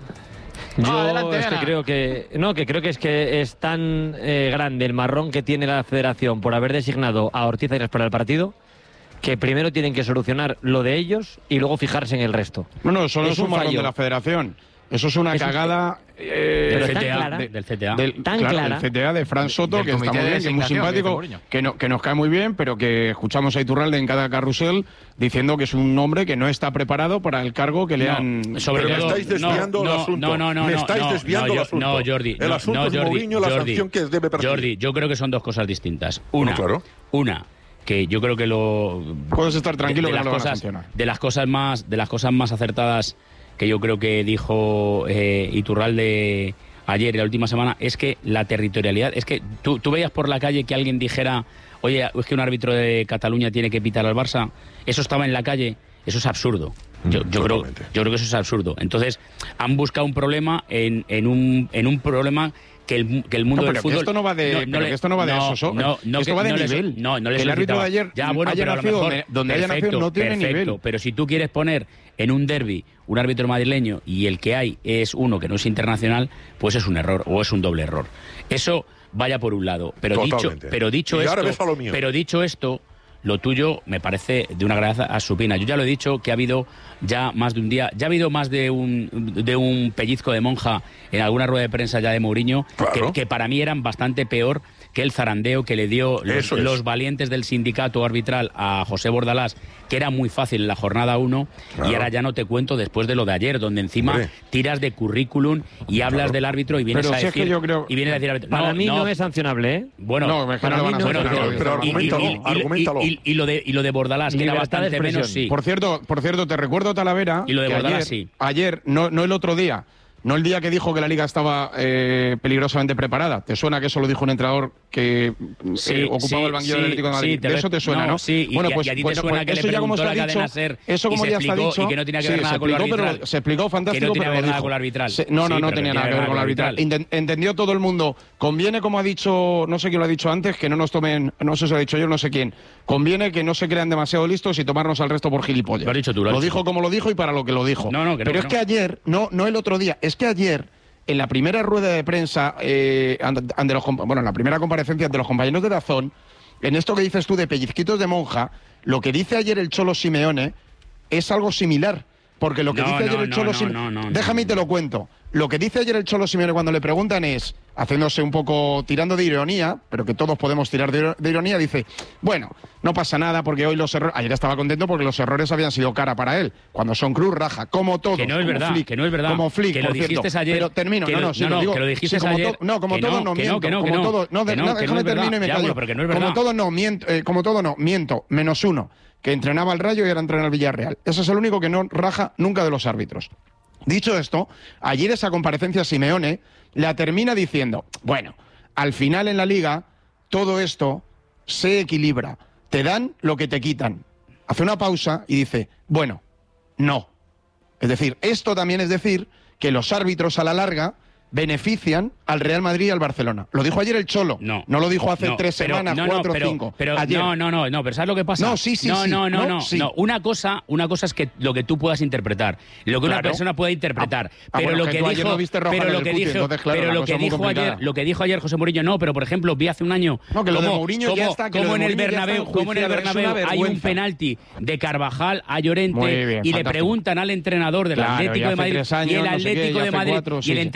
Speaker 12: Yo
Speaker 1: adelante,
Speaker 12: es que
Speaker 1: Ana.
Speaker 12: creo que no, que creo que es que es tan eh, grande el marrón que tiene la Federación por haber designado a Ortiz Aires para el partido, que primero tienen que solucionar lo de ellos y luego fijarse en el resto.
Speaker 10: No, no, eso no
Speaker 12: Es
Speaker 10: es un
Speaker 12: un
Speaker 10: marrón
Speaker 12: fallo.
Speaker 10: de la Federación. Eso es una
Speaker 12: Es un-
Speaker 10: cagada eh,
Speaker 12: Pero
Speaker 5: del
Speaker 12: tan
Speaker 5: C T A,
Speaker 12: clara,
Speaker 5: de- del C T A.
Speaker 10: del,
Speaker 12: tan
Speaker 10: claro,
Speaker 12: clara.
Speaker 10: del C T A de Fran Soto,
Speaker 1: del
Speaker 10: que está
Speaker 1: comité
Speaker 10: muy
Speaker 1: de
Speaker 10: bien, que es muy
Speaker 1: designación, que dice
Speaker 10: simpático,
Speaker 1: Mourinho.
Speaker 10: que, no, que nos cae muy bien, pero que escuchamos a Iturralde en cada carrusel diciendo que es un hombre que no está preparado para el cargo que le
Speaker 5: No,
Speaker 10: han...
Speaker 5: sobre
Speaker 11: Pero me
Speaker 5: todo-
Speaker 11: estáis desviando
Speaker 5: no,
Speaker 11: el
Speaker 5: no,
Speaker 11: asunto.
Speaker 5: No, no, no,
Speaker 11: Me
Speaker 5: no,
Speaker 11: estáis
Speaker 5: no,
Speaker 11: desviando
Speaker 5: no,
Speaker 11: el
Speaker 5: yo-
Speaker 11: asunto.
Speaker 5: No, Jordi.
Speaker 11: El
Speaker 5: no,
Speaker 11: asunto
Speaker 5: no,
Speaker 11: es
Speaker 5: Jordi,
Speaker 11: Mourinho, la
Speaker 5: Jordi,
Speaker 11: sanción que debe perseguir.
Speaker 5: Jordi, yo creo que son dos cosas distintas. Una,
Speaker 11: Bueno, claro.
Speaker 5: una que yo creo que lo
Speaker 10: Puedes estar tranquilo
Speaker 5: de, de
Speaker 10: que no
Speaker 5: las
Speaker 10: lo van a
Speaker 5: cosas,
Speaker 10: sancionar.
Speaker 5: de las cosas más de las cosas más acertadas que yo creo que dijo eh, Iturralde ayer y la última semana es que la territorialidad, es que tú, tú veías por la calle que alguien dijera, oye, es que un árbitro de Cataluña tiene que pitar al Barça, eso estaba en la calle, eso es absurdo. Yo, yo, creo,
Speaker 11: Totalmente.
Speaker 5: yo creo que eso es absurdo. Entonces, han buscado un problema en, en, un, en un problema que el, que el mundo
Speaker 10: No,
Speaker 5: del
Speaker 10: pero que
Speaker 5: fútbol...
Speaker 10: esto no va de- pero que esto no va de eso, so-
Speaker 5: no, no,
Speaker 10: esto
Speaker 5: que-
Speaker 10: va de
Speaker 5: no les-
Speaker 10: nivel.
Speaker 5: no, no les
Speaker 10: Que el árbitro
Speaker 5: solicitaba.
Speaker 10: de ayer
Speaker 5: Ya, bueno,
Speaker 10: haya
Speaker 5: pero a lo
Speaker 10: nacido
Speaker 5: mejor-
Speaker 10: donde- donde haya nacido
Speaker 5: perfecto,
Speaker 10: no tiene
Speaker 5: perfecto,
Speaker 10: nivel.
Speaker 5: pero si tú quieres poner en un derbi un árbitro madrileño y el que hay es uno que no es internacional, pues es un error o es un doble error. Eso vaya por un lado. Pero dicho,
Speaker 11: Totalmente.
Speaker 5: pero dicho
Speaker 11: Y ahora
Speaker 5: esto,
Speaker 11: ves a lo mío.
Speaker 5: pero dicho esto, lo tuyo me parece de una gravedad asupina. Yo ya lo he dicho que ha habido ya más de un día, ya ha habido más de un de un pellizco de monja en alguna rueda de prensa ya de Mourinho,
Speaker 11: Claro.
Speaker 5: que, que para mí eran bastante peor que el zarandeo que le dio los,
Speaker 11: Eso es.
Speaker 5: los valientes del sindicato arbitral a José Bordalás, que era muy fácil en la jornada uno,
Speaker 11: Claro.
Speaker 5: y ahora ya no te cuento después de lo de ayer, donde encima
Speaker 11: Hombre.
Speaker 5: tiras de currículum y hablas
Speaker 11: Claro.
Speaker 5: del árbitro y vienes
Speaker 10: Pero
Speaker 5: a
Speaker 10: si es que
Speaker 5: decir...
Speaker 10: yo creo-
Speaker 5: y vienes a decir árbitro,
Speaker 12: Para
Speaker 5: no,
Speaker 12: mí no,
Speaker 5: no,
Speaker 12: es sancionable, ¿eh?
Speaker 5: bueno,
Speaker 10: No, es que
Speaker 12: para
Speaker 10: no lo
Speaker 12: mí
Speaker 10: van a
Speaker 12: no es
Speaker 5: bueno,
Speaker 10: sancionar.
Speaker 5: pero,
Speaker 11: pero
Speaker 5: y- y-
Speaker 11: argumentalo,
Speaker 5: y- y-
Speaker 11: argumentalo.
Speaker 5: y- y lo de y lo de Bordalás, que era
Speaker 12: Libertad de
Speaker 5: bastante menos,
Speaker 12: expresión.
Speaker 5: sí.
Speaker 10: Por cierto, por cierto, te recuerdo, Talavera,
Speaker 5: Y lo de
Speaker 10: que
Speaker 5: Bordalás,
Speaker 10: ayer,
Speaker 5: sí.
Speaker 10: ayer no, no el otro día, no el día que dijo que la Liga estaba eh, peligrosamente preparada. ¿Te suena que eso lo dijo un entrenador que eh,
Speaker 5: Sí,
Speaker 10: ocupaba
Speaker 5: sí,
Speaker 10: el banquillo
Speaker 5: sí,
Speaker 10: del Atlético de Madrid?
Speaker 5: sí, te
Speaker 10: de
Speaker 5: re-
Speaker 10: eso te suena,
Speaker 5: no,
Speaker 10: ¿no?
Speaker 5: sí, y-
Speaker 10: bueno,
Speaker 5: y a-
Speaker 10: pues,
Speaker 5: y a ti te
Speaker 10: pues-
Speaker 5: suena
Speaker 10: pues
Speaker 5: que le
Speaker 10: eso ya como
Speaker 5: preguntó
Speaker 10: está
Speaker 5: la cadena
Speaker 10: dicho,
Speaker 5: SER
Speaker 10: eso
Speaker 5: y
Speaker 10: como
Speaker 5: se
Speaker 10: ya está
Speaker 5: explicó
Speaker 10: dicho,
Speaker 5: y que no tenía que ver
Speaker 10: sí,
Speaker 5: nada
Speaker 10: se
Speaker 5: con lo
Speaker 10: explicó, pero
Speaker 5: arbitral.
Speaker 10: se explicó fantástico,
Speaker 5: Que no tiene
Speaker 10: pero
Speaker 5: que ver
Speaker 10: lo
Speaker 5: nada
Speaker 10: dijo.
Speaker 5: con lo arbitral.
Speaker 10: Se- no,
Speaker 5: Sí,
Speaker 10: no, no
Speaker 5: pero
Speaker 10: tenía
Speaker 5: que
Speaker 10: nada que ver con lo arbitral. Inten- Entendió todo el mundo. Conviene, como ha dicho, no sé quién lo ha dicho antes, que no nos tomen, no sé si lo ha dicho yo, no sé quién. Conviene que no se crean demasiado listos y tomarnos al resto por gilipollas.
Speaker 5: Lo has dicho tú, lo has
Speaker 10: Lo
Speaker 5: dicho
Speaker 10: dijo como lo dijo y para lo que lo dijo.
Speaker 5: No, no, que no,
Speaker 10: pero
Speaker 5: que
Speaker 10: es
Speaker 5: no.
Speaker 10: que ayer, no, no el otro día, es que ayer, en la primera rueda de prensa, eh, ante- ante los compa- bueno, en la primera comparecencia de los compañeros de Dazón, en esto que dices tú de pellizquitos de monja, lo que dice ayer el Cholo Simeone es algo similar. Porque lo que
Speaker 5: No,
Speaker 10: dice ayer
Speaker 5: no,
Speaker 10: el
Speaker 5: no,
Speaker 10: Cholo
Speaker 5: no,
Speaker 10: Simeone...
Speaker 5: no, no,
Speaker 10: Déjame y te lo cuento. Lo que dice ayer el Cholo Simeone cuando le preguntan es, haciéndose un poco, tirando de ironía, pero que todos podemos tirar de, de ironía, dice, bueno, no pasa nada porque hoy los errores... Ayer estaba contento porque los errores habían sido cara para él. Cuando son Cruz, raja, como todos.
Speaker 5: Que no es
Speaker 10: como
Speaker 5: verdad,
Speaker 10: Flick,
Speaker 5: que no es verdad.
Speaker 10: Como Flick,
Speaker 5: Que lo
Speaker 10: por cierto.
Speaker 5: dijiste ayer,
Speaker 10: Pero termino,
Speaker 5: que
Speaker 10: no,
Speaker 5: lo-
Speaker 10: no, sí,
Speaker 5: no,
Speaker 10: lo
Speaker 5: no,
Speaker 10: digo.
Speaker 5: que lo dijiste
Speaker 10: sí, como
Speaker 5: ayer,
Speaker 10: to- no, como
Speaker 5: que
Speaker 10: todos
Speaker 5: no,
Speaker 10: no
Speaker 5: que no,
Speaker 10: miento.
Speaker 5: que no, que
Speaker 10: como
Speaker 5: no,
Speaker 10: todos, no, de-
Speaker 5: que no,
Speaker 10: no,
Speaker 5: que no
Speaker 10: déjame
Speaker 5: es verdad.
Speaker 10: termino y me
Speaker 5: Ya,
Speaker 10: callo.
Speaker 5: bueno, pero que no es
Speaker 10: Como
Speaker 5: verdad.
Speaker 10: todos no, miento, eh, como todo no, miento, menos uno, que entrenaba al Rayo y ahora entrena al Villarreal. Ese es el único que no raja nunca de los árbitros. Dicho esto, ayer esa comparecencia Simeone la termina diciendo, bueno, al final en la Liga todo esto se equilibra, te dan lo que te quitan. Hace una pausa y dice, bueno, no. Es decir, esto también es decir que los árbitros a la larga benefician al Real Madrid y al Barcelona. Lo dijo ayer el Cholo.
Speaker 5: No.
Speaker 10: No lo dijo hace
Speaker 5: No,
Speaker 10: tres
Speaker 5: pero-
Speaker 10: semanas,
Speaker 5: no, no,
Speaker 10: cuatro o
Speaker 5: pero-
Speaker 10: cinco.
Speaker 5: Pero
Speaker 10: ayer.
Speaker 5: no, no, no, no, pero ¿sabes lo que pasa?
Speaker 10: No, sí, sí,
Speaker 5: no,
Speaker 10: sí.
Speaker 5: no, no,
Speaker 10: No,
Speaker 5: no,
Speaker 10: sí.
Speaker 5: no. Una cosa, una cosa es que lo que tú puedas interpretar, lo que una
Speaker 10: Claro.
Speaker 5: persona pueda interpretar,
Speaker 10: Ah, ah,
Speaker 5: pero
Speaker 10: bueno,
Speaker 5: lo
Speaker 10: que
Speaker 5: que
Speaker 10: tú ayer
Speaker 5: dijo,
Speaker 10: no viste roja
Speaker 5: pero
Speaker 10: en
Speaker 5: lo
Speaker 10: el
Speaker 5: que
Speaker 10: Cuti,
Speaker 5: dijo,
Speaker 10: entonces, claro,
Speaker 5: pero
Speaker 10: una
Speaker 5: lo
Speaker 10: cosa
Speaker 5: que
Speaker 10: muy
Speaker 5: dijo ayer,
Speaker 10: complicada.
Speaker 5: lo que dijo ayer José Mourinho, no, pero por ejemplo, vi hace un año
Speaker 10: No, que lo de
Speaker 5: cómo-
Speaker 10: Mourinho ya
Speaker 5: cómo-
Speaker 10: está, que lo
Speaker 5: cómo
Speaker 10: de
Speaker 5: en el
Speaker 10: Mourinho ya está
Speaker 5: Bernabéu, cómo en el
Speaker 10: enjuiciado, es una
Speaker 5: Bernabéu hay un
Speaker 10: vergüenza.
Speaker 5: penalti de Carvajal a Llorente
Speaker 10: Muy bien,
Speaker 5: y le
Speaker 10: fantástico.
Speaker 5: preguntan al entrenador del
Speaker 10: Claro, y
Speaker 5: Atlético de
Speaker 10: hace
Speaker 5: Madrid
Speaker 10: tres años,
Speaker 5: y el
Speaker 10: no sé qué,
Speaker 5: Atlético
Speaker 10: y
Speaker 5: de
Speaker 10: hace
Speaker 5: Madrid
Speaker 10: cuatro,
Speaker 5: y
Speaker 10: sí,
Speaker 5: el
Speaker 10: sí.
Speaker 5: entrenador del
Speaker 10: Pero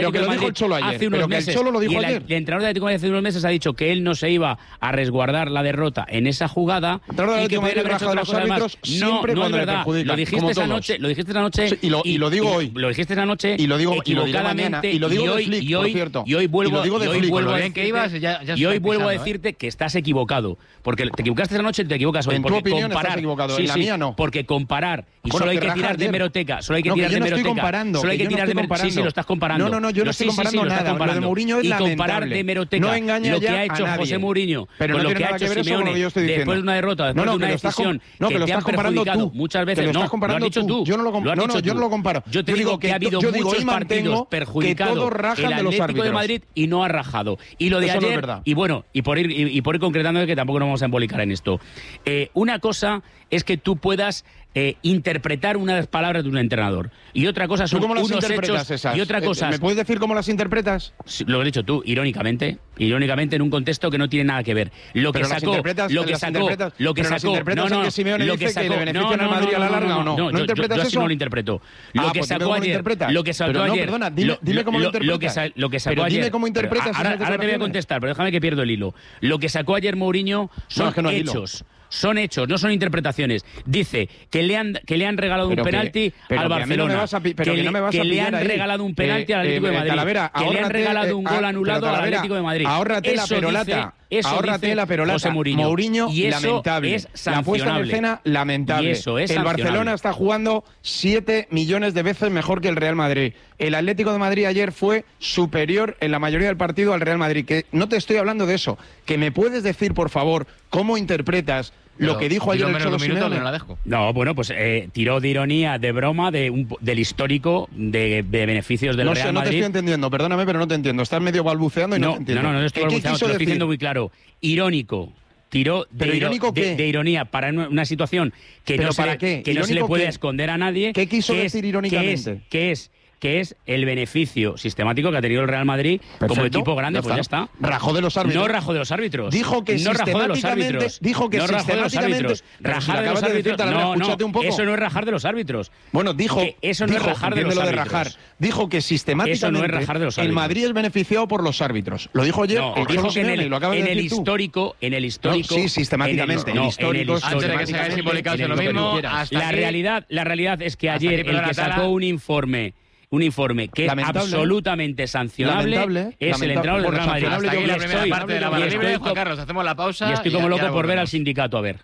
Speaker 5: Atlético
Speaker 10: que
Speaker 5: de
Speaker 10: lo dijo
Speaker 5: Madrid
Speaker 10: el Cholo ayer,
Speaker 5: hace unos
Speaker 10: pero que el
Speaker 5: meses.
Speaker 10: Cholo lo dijo
Speaker 5: y el,
Speaker 10: ayer.
Speaker 5: el entrenador del Atlético de Madrid hace unos meses ha dicho que él no se iba a resguardar la derrota en esa jugada y que podría haber hecho otra cosa más. No, no es verdad. Lo dijiste esa noche, lo dijiste esa noche
Speaker 10: sí, y, lo, y lo digo
Speaker 5: y,
Speaker 10: hoy.
Speaker 5: Lo dijiste esa noche
Speaker 10: y lo digo
Speaker 5: equivocadamente
Speaker 10: y lo digo,
Speaker 5: y,
Speaker 10: y lo digo
Speaker 5: hoy,
Speaker 10: de Flick,
Speaker 5: y hoy,
Speaker 10: por cierto.
Speaker 5: y hoy vuelvo,
Speaker 10: y lo digo de
Speaker 5: y hoy
Speaker 10: Flick,
Speaker 5: vuelvo
Speaker 10: lo
Speaker 5: a
Speaker 10: bien
Speaker 5: decirte,
Speaker 1: que ibas, ya, ya
Speaker 5: y hoy
Speaker 1: estás
Speaker 5: vuelvo a
Speaker 1: pisando,
Speaker 5: decirte
Speaker 1: ¿eh?
Speaker 5: que estás equivocado, porque te equivocaste esa noche y te equivocas hoy.
Speaker 10: En tu
Speaker 5: porque
Speaker 10: opinión
Speaker 5: comparar,
Speaker 10: estás equivocado,
Speaker 5: sí,
Speaker 10: en la
Speaker 5: sí,
Speaker 10: mía no.
Speaker 5: Porque comparar y
Speaker 10: Bueno,
Speaker 5: solo hay
Speaker 10: que
Speaker 5: que
Speaker 10: rajas
Speaker 5: tirar de
Speaker 10: ayer.
Speaker 5: hemeroteca, solo hay que
Speaker 10: No,
Speaker 5: tirar
Speaker 10: que yo
Speaker 5: de
Speaker 10: no estoy
Speaker 5: hemeroteca,
Speaker 10: comparando,
Speaker 5: solo hay
Speaker 10: que
Speaker 5: que
Speaker 10: yo no
Speaker 5: tirar de
Speaker 10: estoy
Speaker 5: hemeroteca. Sí, sí, lo estás comparando.
Speaker 10: No, no, no, yo no
Speaker 5: Lo-
Speaker 10: estoy
Speaker 5: sí, sí, sí,
Speaker 10: comparando
Speaker 5: lo estás
Speaker 10: nada. Lo de
Speaker 5: comparando.
Speaker 10: Mourinho es
Speaker 5: y comparar
Speaker 10: lamentable.
Speaker 5: de hemeroteca
Speaker 10: No engaña
Speaker 5: lo que
Speaker 10: ya
Speaker 5: ha hecho
Speaker 10: a nadie.
Speaker 5: José Mourinho
Speaker 10: Pero
Speaker 5: con
Speaker 10: no
Speaker 5: lo que
Speaker 10: tiene
Speaker 5: ha
Speaker 10: nada que
Speaker 5: hecho
Speaker 10: ver eso con lo
Speaker 5: Simeone
Speaker 10: que yo estoy
Speaker 5: después
Speaker 10: diciendo.
Speaker 5: de una derrota, después
Speaker 10: No, no,
Speaker 5: de una
Speaker 10: que lo estás com-
Speaker 5: decisión
Speaker 10: no, que
Speaker 5: que
Speaker 10: lo
Speaker 5: te
Speaker 10: estás
Speaker 5: han
Speaker 10: comparando
Speaker 5: perjudicado
Speaker 10: tú.
Speaker 5: muchas
Speaker 10: Que
Speaker 5: veces.
Speaker 10: lo estás
Speaker 5: No,
Speaker 10: comparando
Speaker 5: lo has dicho
Speaker 10: tú.
Speaker 5: tú.
Speaker 10: Yo no lo com-
Speaker 5: has
Speaker 10: no, no,
Speaker 5: dicho
Speaker 10: yo
Speaker 5: tú.
Speaker 10: no lo comparo.
Speaker 5: Yo te
Speaker 10: Yo
Speaker 5: digo
Speaker 10: digo
Speaker 5: que
Speaker 10: que
Speaker 5: ha habido
Speaker 10: yo digo
Speaker 5: muchos
Speaker 10: y
Speaker 5: partidos
Speaker 10: mantengo que
Speaker 5: perjudicados
Speaker 10: todos rajan
Speaker 5: el
Speaker 10: de los
Speaker 5: Atlético de
Speaker 10: árbitros.
Speaker 5: Madrid y no ha rajado. Y lo de
Speaker 10: Eso no es
Speaker 5: ayer,
Speaker 10: verdad.
Speaker 5: y bueno, y por ir y, y por ir concretando que tampoco nos vamos a embolicar en esto. Eh, una cosa es que tú puedas eh, interpretar unas palabras de un entrenador y otra cosa son
Speaker 10: ¿Tú cómo las
Speaker 5: unos
Speaker 10: interpretas
Speaker 5: hechos
Speaker 10: esas?
Speaker 5: y otra
Speaker 10: Eh,
Speaker 5: cosa
Speaker 10: ¿Me puedes decir cómo las interpretas?
Speaker 5: lo has dicho tú, irónicamente, irónicamente en un contexto que no tiene nada que ver. Lo que
Speaker 10: Pero las
Speaker 5: sacó,
Speaker 10: interpretas-
Speaker 5: lo que
Speaker 10: las
Speaker 5: sacó,
Speaker 10: interpretas-
Speaker 5: lo que
Speaker 10: pero las
Speaker 5: sacó,
Speaker 10: interpretas
Speaker 5: no,
Speaker 10: en
Speaker 5: no,
Speaker 10: que Simeone
Speaker 5: lo
Speaker 10: dice
Speaker 5: que
Speaker 10: que
Speaker 5: sacó,
Speaker 10: le benefician
Speaker 5: no,
Speaker 10: al
Speaker 5: no,
Speaker 10: Madrid a la
Speaker 5: no,
Speaker 10: larga
Speaker 5: no,
Speaker 10: o no.
Speaker 5: no,
Speaker 10: ¿No
Speaker 5: yo-
Speaker 10: interpretas
Speaker 5: yo así
Speaker 10: eso?
Speaker 5: no lo interpreto. Lo
Speaker 10: Ah,
Speaker 5: que
Speaker 10: pues dime
Speaker 5: sacó
Speaker 10: cómo lo
Speaker 5: ayer,
Speaker 10: interpretas.
Speaker 5: lo que sacó
Speaker 10: Pero no,
Speaker 5: ayer,
Speaker 10: perdona, dime-
Speaker 5: lo-
Speaker 10: dime cómo lo
Speaker 5: lo- lo que
Speaker 10: interpretas.
Speaker 5: sa- lo que sacó
Speaker 10: Pero dime
Speaker 5: ayer-
Speaker 10: cómo interpretas
Speaker 5: pero ahora,
Speaker 10: esas
Speaker 5: ahora te voy a
Speaker 10: declaraciones.
Speaker 5: contestar, pero déjame que pierdo el hilo. Lo que sacó ayer Mourinho son
Speaker 10: No, es que no hay hilo.
Speaker 5: hechos. Son hechos, no son interpretaciones. Dice que le han, que le han regalado
Speaker 10: Pero
Speaker 5: un
Speaker 10: que-
Speaker 5: penalti
Speaker 10: pero
Speaker 5: al
Speaker 10: que a mí no me
Speaker 5: Barcelona.
Speaker 10: vas a pi- pero que
Speaker 5: le,
Speaker 10: no me vas a
Speaker 5: que le
Speaker 10: pillar
Speaker 5: han
Speaker 10: ahí.
Speaker 5: regalado un penalti
Speaker 10: Eh,
Speaker 5: al Atlético
Speaker 10: eh,
Speaker 5: de Madrid.
Speaker 10: Talavera,
Speaker 5: que le han
Speaker 10: ahórrate,
Speaker 5: regalado un
Speaker 10: eh,
Speaker 5: gol
Speaker 10: ah,
Speaker 5: anulado
Speaker 10: pero
Speaker 5: al
Speaker 10: Talavera,
Speaker 5: Atlético de Madrid.
Speaker 10: ahórrate la
Speaker 5: Eso
Speaker 10: perolata.
Speaker 5: dice- eso
Speaker 10: Ahórrate
Speaker 5: dice
Speaker 10: la perolata.
Speaker 5: José Mourinho.
Speaker 10: Mourinho,
Speaker 5: y eso
Speaker 10: lamentable.
Speaker 5: es
Speaker 10: La puesta en
Speaker 5: sancionable.
Speaker 10: escena, lamentable.
Speaker 5: Y eso es
Speaker 10: el
Speaker 5: sancionable.
Speaker 10: Barcelona está jugando siete millones de veces mejor que el Real Madrid. El Atlético de Madrid ayer fue superior en la mayoría del partido al Real Madrid. Que no te estoy hablando de eso. Que me puedes decir, por favor, cómo interpretas
Speaker 1: Pero
Speaker 10: lo que dijo ayer
Speaker 1: digo
Speaker 10: el
Speaker 1: menos
Speaker 10: Cholo
Speaker 1: de un minuto,
Speaker 10: Simeone.
Speaker 1: que no la dejo.
Speaker 5: No, bueno, pues eh, tiró de ironía, de broma, de un, del histórico de, de beneficios del
Speaker 10: No
Speaker 5: Real
Speaker 10: sé, no te
Speaker 5: Madrid.
Speaker 10: estoy entendiendo, perdóname, pero no te entiendo. Estás medio balbuceando y no,
Speaker 5: no,
Speaker 10: te entiendo.
Speaker 5: no, no, no te estoy
Speaker 10: ¿Qué
Speaker 5: balbuceando,
Speaker 10: quiso
Speaker 5: te lo estoy
Speaker 10: decir?
Speaker 5: diciendo muy claro. Irónico. Tiró de,
Speaker 10: ¿Pero
Speaker 5: iro-
Speaker 10: irónico
Speaker 5: de-
Speaker 10: qué?
Speaker 5: de ironía para una, una situación que,
Speaker 10: ¿Pero
Speaker 5: no se,
Speaker 10: para
Speaker 5: le,
Speaker 10: qué?
Speaker 5: que no se le
Speaker 10: ¿Irónico
Speaker 5: puede
Speaker 10: qué?
Speaker 5: esconder a nadie.
Speaker 10: ¿Qué quiso
Speaker 5: que
Speaker 10: decir
Speaker 5: es,
Speaker 10: irónicamente?
Speaker 5: Que es, que es que es el beneficio sistemático que ha tenido el Real Madrid como
Speaker 10: Perfecto,
Speaker 5: equipo grande,
Speaker 10: ya
Speaker 5: pues ya
Speaker 10: está.
Speaker 5: está.
Speaker 10: Rajó de los árbitros.
Speaker 5: No rajó de los árbitros.
Speaker 10: Dijo que
Speaker 5: no rajó de los
Speaker 10: sistemáticamente-
Speaker 5: árbitros.
Speaker 10: dijo que
Speaker 5: no rajó de los
Speaker 10: sistemáticamente-
Speaker 5: árbitros.
Speaker 10: Pero si
Speaker 5: Rajar
Speaker 10: lo
Speaker 5: de los
Speaker 10: acabas de decir,
Speaker 5: árbitros.
Speaker 10: Talavera,
Speaker 5: No, no,
Speaker 10: escúchate un poco.
Speaker 5: eso no es rajar de los árbitros.
Speaker 10: Bueno, dijo,
Speaker 5: Que eso no
Speaker 10: dijo,
Speaker 5: es rajar de los
Speaker 10: entiendo lo
Speaker 5: árbitros.
Speaker 10: rajar. Dijo que sistemáticamente
Speaker 5: Eso no es rajar de los
Speaker 10: el
Speaker 5: árbitros.
Speaker 10: Madrid es beneficiado por los árbitros. Lo dijo ayer
Speaker 5: No,
Speaker 10: el
Speaker 5: dijo
Speaker 10: Cholo
Speaker 5: que en
Speaker 10: Simeone,
Speaker 5: el,
Speaker 10: y lo acabas
Speaker 5: en
Speaker 10: de
Speaker 5: el
Speaker 10: decir tú.
Speaker 5: histórico, en el histórico,
Speaker 10: No, sí, sistemáticamente,
Speaker 5: en el,
Speaker 10: el
Speaker 5: no,
Speaker 10: histórico,
Speaker 5: en el
Speaker 1: Antes de que se hagáis implicados en lo
Speaker 5: en el-
Speaker 1: mismo,
Speaker 5: en el-
Speaker 1: hasta
Speaker 5: la
Speaker 1: aquí-
Speaker 5: realidad, la realidad es que
Speaker 1: hasta
Speaker 5: ayer
Speaker 1: aquí,
Speaker 5: el
Speaker 1: perdona,
Speaker 5: que
Speaker 1: Tala.
Speaker 5: sacó un informe un informe que
Speaker 10: Lamentable.
Speaker 5: es absolutamente sancionable
Speaker 10: Lamentable,
Speaker 5: es el
Speaker 10: lamentable.
Speaker 5: entrenador del
Speaker 10: Bueno,
Speaker 5: Real Madrid.
Speaker 10: sancionable
Speaker 1: Hasta aquí
Speaker 10: yo
Speaker 1: la
Speaker 10: creo que
Speaker 1: primera
Speaker 10: estoy-
Speaker 1: parte de la
Speaker 5: y
Speaker 1: barra libre.
Speaker 5: estoy
Speaker 1: Juan
Speaker 5: co-
Speaker 1: Carlos, hacemos la pausa.
Speaker 5: Y estoy
Speaker 1: y
Speaker 5: como
Speaker 1: ya-
Speaker 5: loco
Speaker 1: ya
Speaker 5: por ver al
Speaker 1: volvemos.
Speaker 5: sindicato, a ver.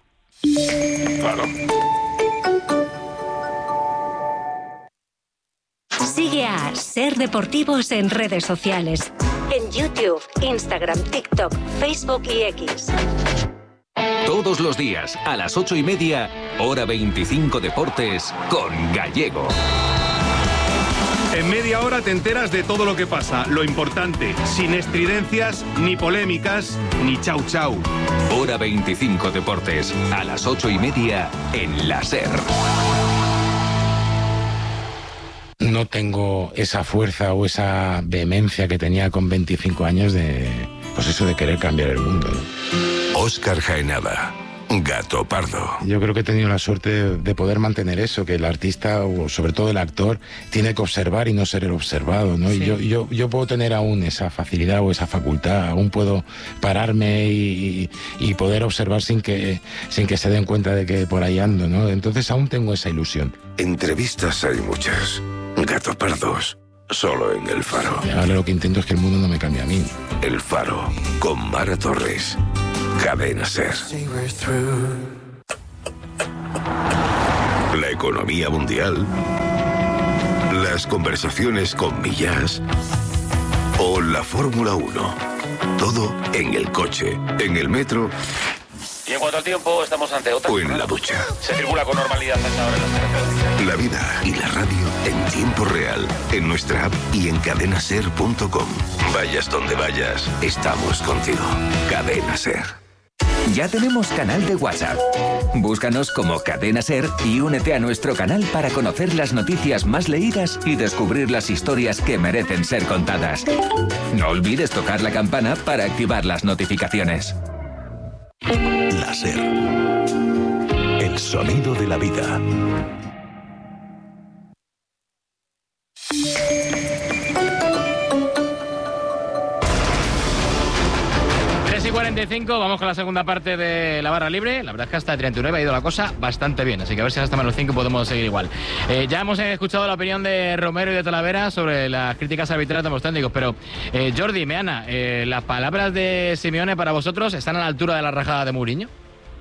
Speaker 11: Claro.
Speaker 13: Sigue a Ser Deportivos en redes sociales. En YouTube, Instagram, TikTok, Facebook y X.
Speaker 14: Todos los días, a las ocho y media, hora veinticinco Deportes, con Gallego.
Speaker 15: En media hora te enteras de todo lo que pasa, lo importante, sin estridencias, ni polémicas, ni chau chau.
Speaker 14: Hora veinticinco Deportes, a las ocho y media, en la SER.
Speaker 16: No tengo esa fuerza o esa vehemencia que tenía con veinticinco años de, pues eso, de querer cambiar el mundo, ¿no?
Speaker 17: Óscar Jaenada, Gato Pardo.
Speaker 16: Yo creo que he tenido la suerte de, de poder mantener eso, que el artista, o sobre todo el actor, tiene que observar y no ser el observado, ¿no?
Speaker 18: Sí.
Speaker 16: Y yo, yo, yo puedo tener aún esa facilidad o esa facultad, aún puedo pararme y, y, y poder observar sin que, sin que se den cuenta de que por ahí ando, ¿no? Entonces aún tengo esa ilusión.
Speaker 17: Entrevistas hay muchas. Gato Pardos, solo en El Faro.
Speaker 16: Y ahora lo que intento es que el mundo no me cambie a mí.
Speaker 17: El Faro, con Mara Torres. Cadena SER. La economía mundial. Las conversaciones con Millás. O la Fórmula uno. Todo en el coche, en el metro
Speaker 19: Y en cuanto al tiempo, estamos ante otra.
Speaker 17: o en la ducha.
Speaker 19: Se circula con normalidad hasta ahora en las carreteras.
Speaker 17: La vida y la radio en tiempo real, en nuestra app y en cadena ser punto com. Vayas donde vayas, estamos contigo. Cadena SER.
Speaker 20: Ya tenemos canal de WhatsApp. Búscanos como Cadena Ser y únete a nuestro canal para conocer las noticias más leídas y descubrir las historias que merecen ser contadas. No olvides tocar la campana para activar las notificaciones.
Speaker 17: La SER. El sonido de la vida.
Speaker 1: cuarenta y cinco, vamos con la segunda parte de la barra libre. La verdad es que hasta treinta y nueve ha ido la cosa bastante bien, así que a ver si hasta menos cinco podemos seguir igual. Eh, ya hemos escuchado la opinión de Romero y de Talavera sobre las críticas arbitrales de ambos técnicos, pero eh, Jordi, Meana, eh, ¿las palabras de Simeone para vosotros están a la altura de la rajada de Mourinho?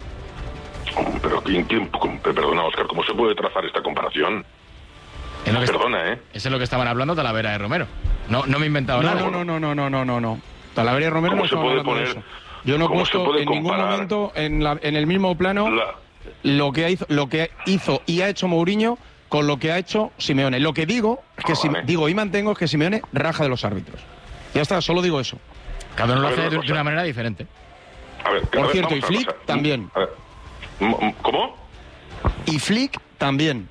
Speaker 11: Pero ¿quién, quién, perdona, Óscar, ¿cómo se puede trazar esta comparación?
Speaker 1: Es lo que
Speaker 11: Perdona,
Speaker 1: está,
Speaker 11: ¿eh?
Speaker 1: Eso es lo que estaban hablando Talavera y Romero. No, no me he inventado
Speaker 10: no,
Speaker 1: nada.
Speaker 10: No, no, no, no, no, no, no, no. Talavera y Romero no
Speaker 11: se
Speaker 10: estaban
Speaker 11: puede
Speaker 10: hablando de
Speaker 11: poner,
Speaker 10: eso. Yo no he puesto en ningún momento en, la, en el mismo plano la... lo, que hizo, lo que hizo y ha hecho Mourinho con lo que ha hecho Simeone. Lo que digo, es que ah, si, vale. digo y mantengo es que Simeone raja de los árbitros. Ya está, solo digo eso.
Speaker 1: Cada uno lo hace de, de una manera diferente.
Speaker 11: A ver,
Speaker 10: Por
Speaker 11: a ver,
Speaker 10: cierto, y Flick también.
Speaker 11: A ver. ¿Cómo?
Speaker 10: Y Flick también.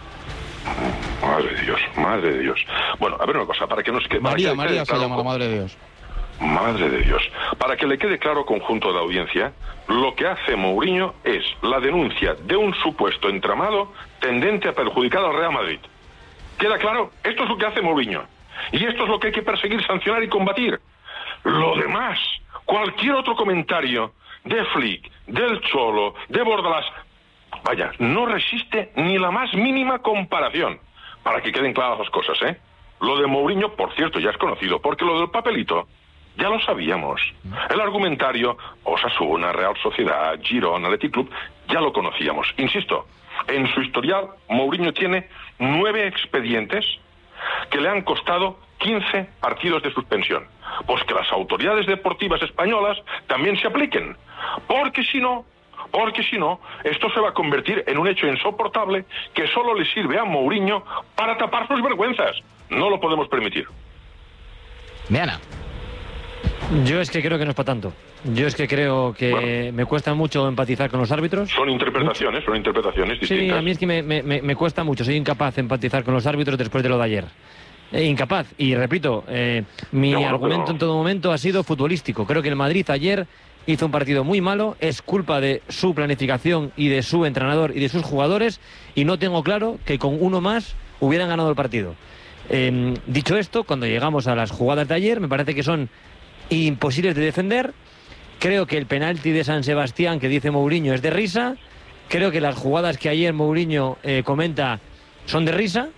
Speaker 11: Madre de Dios, madre de Dios. Bueno, a ver una cosa, para que nos quede...
Speaker 10: María,
Speaker 11: que
Speaker 10: María
Speaker 11: claro,
Speaker 10: se llama la madre de Dios.
Speaker 11: Madre de Dios. Para que le quede claro al conjunto de la audiencia, lo que hace Mourinho es la denuncia de un supuesto entramado tendente a perjudicar al Real Madrid. ¿Queda claro? Esto es lo que hace Mourinho. Y esto es lo que hay que perseguir, sancionar y combatir. Lo demás, cualquier otro comentario de Flick, del Cholo, de Bordalás, vaya, no resiste ni la más mínima comparación. Para que queden claras las cosas, ¿eh? Lo de Mourinho, por cierto, ya es conocido, porque lo del papelito ya lo sabíamos. El argumentario, Osasuna, Real Sociedad, Girona, Athletic Club, ya lo conocíamos. Insisto, en su historial, Mourinho tiene nueve expedientes que le han costado quince partidos de suspensión. Pues que las autoridades deportivas españolas también se apliquen. Porque si no, porque si no, esto se va a convertir en un hecho insoportable que solo le sirve a Mourinho para tapar sus vergüenzas. No lo podemos permitir.
Speaker 1: Meana.
Speaker 12: Yo es que creo que no es para tanto. Yo es que creo que bueno, me cuesta mucho empatizar con los árbitros.
Speaker 11: Son interpretaciones, son interpretaciones distintas.
Speaker 12: Sí, a mí es que me, me, me cuesta mucho. Soy incapaz de empatizar con los árbitros después de lo de ayer. Eh, incapaz. Y repito, eh, mi no, argumento pero... en todo momento ha sido futbolístico. Creo que el Madrid ayer hizo un partido muy malo. Es culpa de su planificación y de su entrenador y de sus jugadores. Y no tengo claro que con uno más hubieran ganado el partido. Eh, dicho esto, cuando llegamos a las jugadas de ayer, me parece que son imposibles de defender. Creo que el penalti de San Sebastián que dice Mourinho es de risa. Creo que las jugadas que ayer Mourinho eh, comenta son de risa.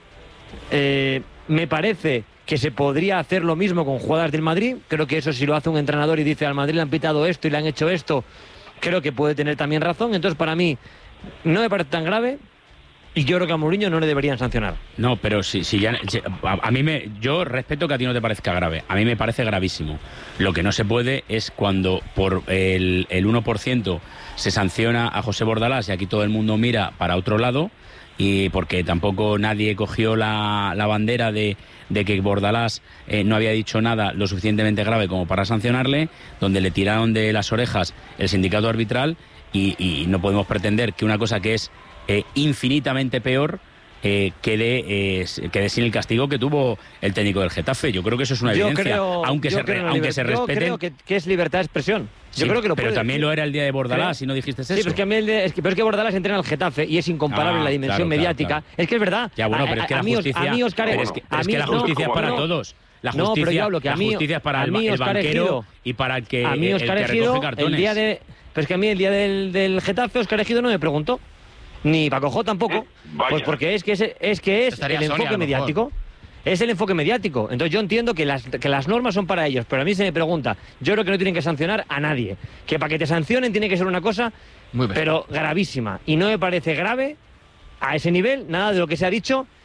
Speaker 12: Eh, me parece que se podría hacer lo mismo con jugadas del Madrid. Creo que eso, si lo hace un entrenador y dice al Madrid le han pitado esto y le han hecho esto, creo que puede tener también razón. Entonces, para mí, no me parece tan grave. Y yo creo que a Mourinho no le deberían sancionar.
Speaker 5: No, pero si, si ya... Si, a, a mí me... Yo respeto que a ti no te parezca grave. A mí me parece gravísimo. Lo que no se puede es cuando por el, el uno por ciento se sanciona a José Bordalás y aquí todo el mundo mira para otro lado, y porque tampoco nadie cogió la, la bandera de, de que Bordalás eh, no había dicho nada lo suficientemente grave como para sancionarle, donde le tiraron de las orejas el sindicato arbitral, y, y no podemos pretender que una cosa que es Eh, infinitamente peor eh, quede, eh, quede sin el castigo que tuvo el técnico del Getafe. Yo creo que eso es una
Speaker 12: yo
Speaker 5: evidencia,
Speaker 12: creo,
Speaker 5: aunque, se, re, aunque se respeten.
Speaker 12: Yo creo que, que es libertad de expresión. Yo
Speaker 5: sí,
Speaker 12: creo que lo
Speaker 5: pero
Speaker 12: puede
Speaker 5: también
Speaker 12: decir.
Speaker 5: lo era el día de Bordalás, si no dijiste eso.
Speaker 12: Sí, pero es que, a mí el de, es que, pero es que Bordalás entrena al Getafe y es incomparable
Speaker 5: ah,
Speaker 12: la dimensión
Speaker 5: claro,
Speaker 12: mediática.
Speaker 5: Claro, claro.
Speaker 12: Es que es verdad.
Speaker 5: Ya, bueno, pero es que a, la justicia... A mí, Oscar, pero es que, pero es que la justicia no, es para no, todos. La justicia, no, pero yo hablo que a mí, la justicia es para el, el banquero y para el que,
Speaker 12: a mí, Oscar
Speaker 5: el que
Speaker 12: Ejido,
Speaker 5: recoge cartones.
Speaker 12: El día de, pero es que a mí el día del, del Getafe, Oscar Ejido no me preguntó. Ni Paco Jó tampoco,
Speaker 11: Vaya.
Speaker 12: Pues porque es que es, es, que es el enfoque Sonia, mediático. Es el enfoque mediático. Entonces yo entiendo que las, que las normas son para ellos, pero a mí se me pregunta, yo creo que no tienen que sancionar a nadie. Que para que te sancionen tiene que ser una cosa, Muy pero gravísima. Y no me parece grave, a ese nivel, nada de lo que se ha dicho,